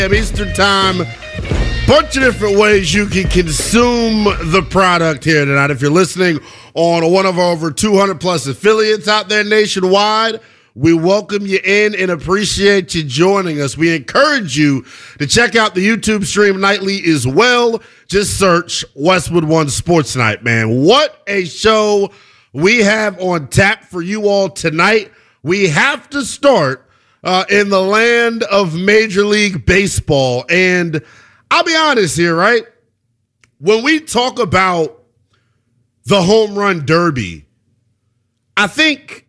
Eastern Time. Bunch of different ways you can consume the product here tonight. If you're listening on one of our over 200 plus affiliates out there nationwide, we welcome you in and appreciate you joining us. We encourage you to check out the YouTube stream nightly as well. Just search Westwood One Sports Night, man. What a show we have on tap for you all tonight. We have to start in the land of Major League Baseball. And I'll be honest here, right? When we talk about the home run derby, I think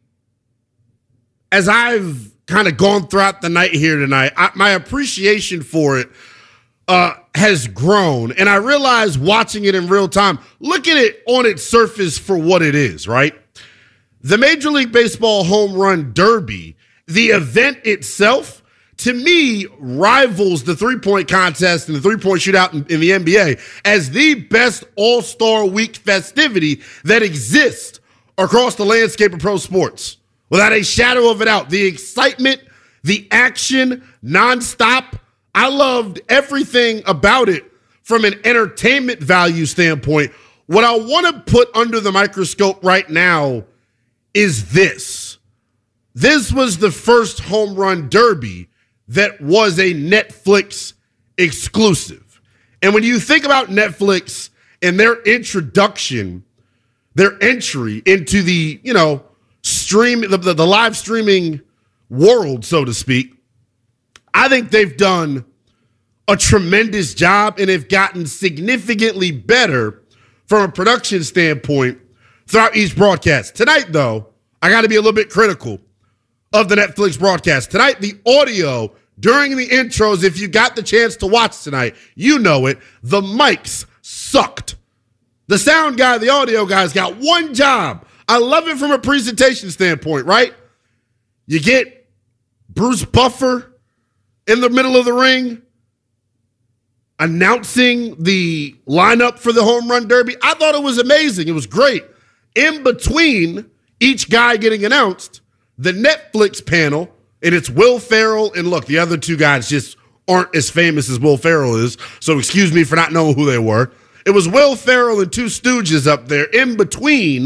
as I've kind of gone throughout the night here tonight, my appreciation for it has grown. And I realize watching it in real time, look at it on its surface for what it is, right? The Major League Baseball home run derby, the event itself, to me, rivals the three-point contest and the three-point shootout in the NBA as the best all-star week festivity that exists across the landscape of pro sports. Without a shadow of a doubt, the excitement, the action, nonstop. I loved everything about it from an entertainment value standpoint. What I want to put under the microscope right now is this. This was the first home run derby that was a Netflix exclusive. And when you think about Netflix and their introduction, their entry into the, the live streaming world, so to speak, I think they've done a tremendous job and have gotten significantly better from a production standpoint throughout each broadcast. Tonight, though, I got to be a little bit critical of the Netflix broadcast. Tonight, the audio during the intros, if you got the chance to watch tonight, you know it, the mics sucked. The sound guy, the audio guy's got one job. I love it from a presentation standpoint, right? You get Bruce Buffer in the middle of the ring announcing the lineup for the home run derby. I thought it was amazing. It was great. In between each guy getting announced, the Netflix panel, and it's Will Ferrell, and look, the other two guys just aren't as famous as Will Ferrell is, so excuse me for not knowing who they were. It was Will Ferrell and two stooges up there in between